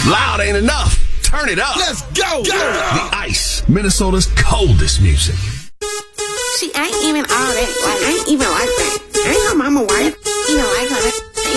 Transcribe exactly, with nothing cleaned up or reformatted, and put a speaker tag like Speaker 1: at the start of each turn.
Speaker 1: Loud ain't enough. Turn it up.
Speaker 2: Let's go. go.
Speaker 1: The Ice, Minnesota's coldest music.
Speaker 3: See, I ain't even all that. Like, I ain't even like